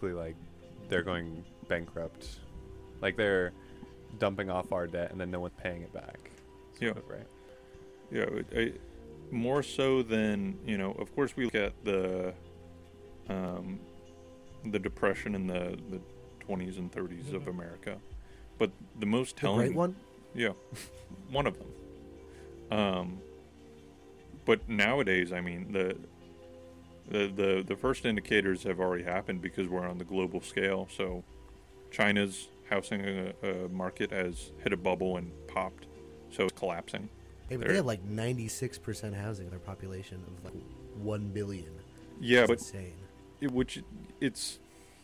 basically like they're going bankrupt. Like they're dumping off our debt and then no one's paying it back. Yeah. Right. Yeah, more so than, of course we look at the depression in the 20s and 30s of America, but the most telling, the great one, yeah, one of them. But nowadays, I mean, the first indicators have already happened because we're on the global scale. So China's housing market has hit a bubble and popped, so it's collapsing. hey, but they have like 96% housing of their population of like 1 billion. Yeah, That's but insane. it's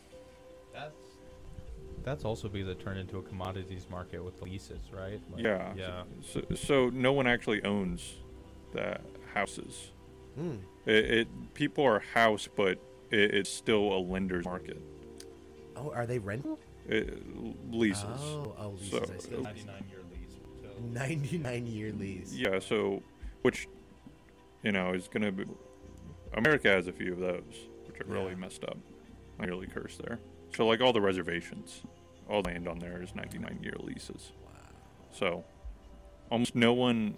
That's also because it turned into a commodities market with leases, right? Like, yeah. Yeah. So no one actually owns the houses. Mm. People are house, but it's still a lender's market. Oh, are they rental? Leases. Oh, leases. So- I see. 99-year lease. So 99-year lease. Yeah, so which is going to be. America has a few of those, which are really Yeah. messed up. I really cursed there. So like all the reservations, all land on there is 99-year leases. Wow. So almost no one,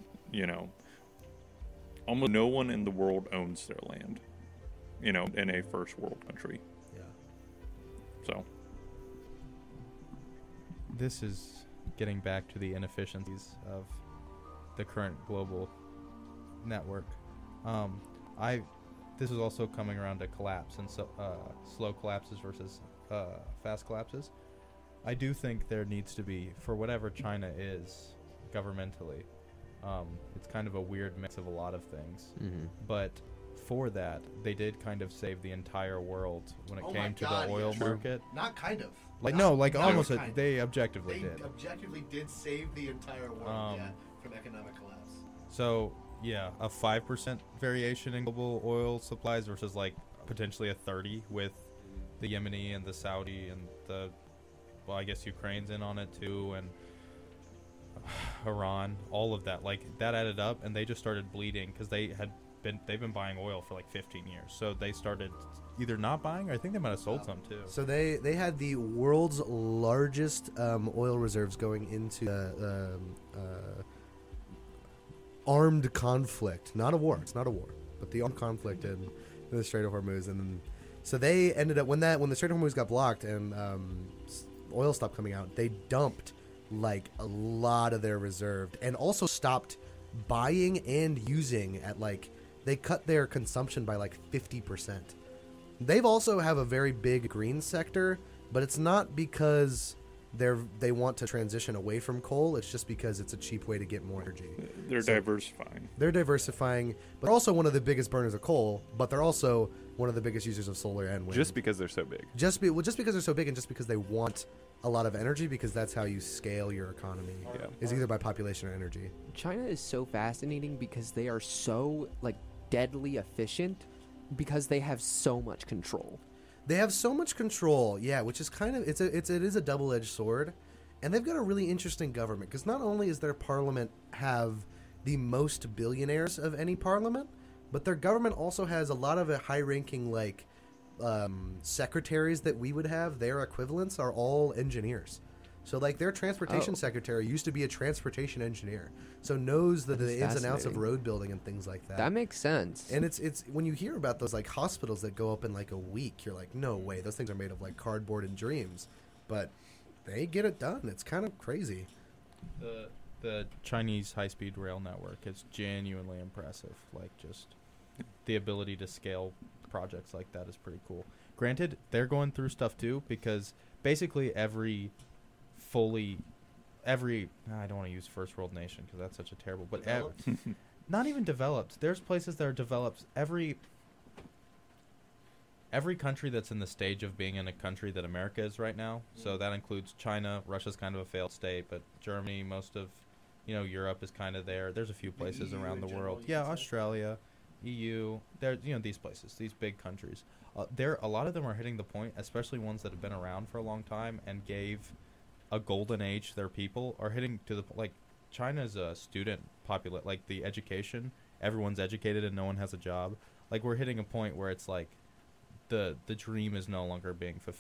almost no one in the world owns their land, in a first world country. Yeah. So this is getting back to the inefficiencies of the current global network. This is also coming around to collapse and slow collapses versus fast collapses. I do think there needs to be, for whatever China is governmentally, it's kind of a weird mix of a lot of things. Mm-hmm. But for that, they did kind of save the entire world when it Oh came my to God, the oil yeah. market. Not kind of. Like Not- no, like not almost kind of. they objectively They did. objectively did save the entire world from economic collapse. So yeah, a 5% variation in global oil supplies versus like potentially a 30 with the Yemeni and the Saudi and I guess Ukraine's in on it too, and Iran, all of that. Like that added up, and they just started bleeding because they've been buying oil for like 15 years. So they started either not buying, or I think they might have sold some too. So they had the world's largest oil reserves going into armed conflict. Not a war. It's not a war, but the armed conflict in the Strait of Hormuz. And then, so they ended up when the Strait of Hormuz got blocked and oil stopped coming out, they dumped like a lot of their reserve and also stopped buying and using at like they cut their consumption by like 50%. They've also have a very big green sector, but it's not because they want to transition away from coal. It's just because it's a cheap way to get more energy. they're So- diversifying. They're diversifying, but they're also one of the biggest burners of coal, but they're also one of the biggest users of solar and wind. Just because they're so big. Just because they're so big and just because they want a lot of energy, because that's how you scale your economy. Yeah. Is either by population or energy. China is so fascinating because they are so like deadly efficient because they have so much control. They have so much control, yeah, which is kind of it is a double-edged sword, and they've got a really interesting government because not only is their parliament have the most billionaires of any parliament, but their government also has a lot of high-ranking like secretaries that we would have. Their equivalents are all engineers. So like their transportation secretary used to be a transportation engineer, so knows the ins and outs of fascinating. road building and things like that. That makes sense. And it's when you hear about those like hospitals that go up in like a week, you're like, no way, those things are made of like cardboard and dreams, but they get it done. It's kind of crazy. The Chinese high-speed rail network is genuinely impressive. Like just the ability to scale projects like that is pretty cool. Granted, they're going through stuff too because basically every I don't want to use first world nation because that's such a terrible, but not even developed. There's places that are developed. Every country that's in the stage of being in a country that America is right now. So that includes China. Russia's kind of a failed state, but Germany, most of Europe is kind of there. There's a few places around the world. Yeah, Australia, EU. There, these places, these big countries. A lot of them are hitting the point, especially ones that have been around for a long time and gave a golden age to their people, are hitting to the like China's a student populate, like the education, everyone's educated and no one has a job. Like we're hitting a point where it's like the dream is no longer being fulfilled.